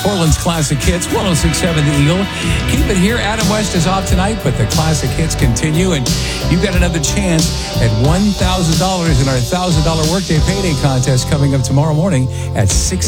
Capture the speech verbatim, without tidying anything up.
Portland's Classic Hits, one oh six point seven The Eagle. Keep it here. Adam West is off tonight, but the Classic Hits continue, and you've got another chance at one thousand dollars in our one thousand dollars Workday Payday Contest coming up tomorrow morning at six